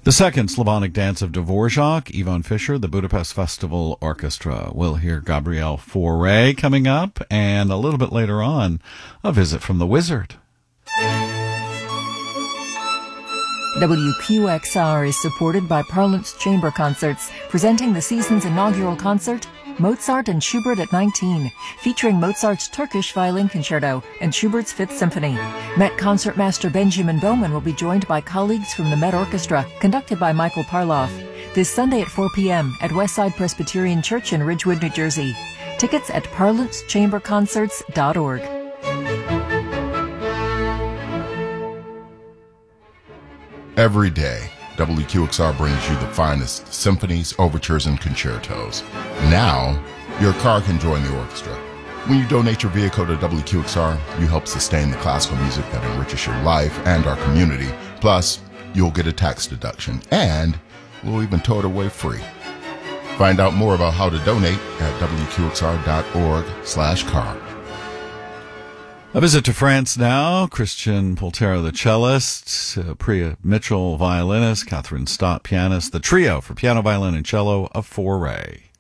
The second Slavonic dance of Dvorak, Ivan Fischer, the Budapest Festival Orchestra. We'll hear Gabriel Fauré coming up, and a little bit later on, a visit from the Wizard. WQXR is supported by Parlance Chamber Concerts, presenting the season's inaugural concert, Mozart and Schubert at 19, featuring Mozart's Turkish Violin Concerto and Schubert's Fifth Symphony. Met Concertmaster Benjamin Bowman will be joined by colleagues from the Met Orchestra, conducted by Michael Parloff, this Sunday at 4 p.m. at Westside Presbyterian Church in Ridgewood, New Jersey. Tickets at parlancechamberconcerts.org. Every day, WQXR brings you the finest symphonies, overtures, and concertos. Now, your car can join the orchestra. When you donate your vehicle to WQXR, you help sustain the classical music that enriches your life and our community. Plus, you'll get a tax deduction, and we'll even tow it away free. Find out more about how to donate at WQXR.org/car. A visit to France now. Christian Poltera, the cellist, Priya Mitchell, violinist, Catherine Stott, pianist, the trio for piano, violin, and cello of Fauré.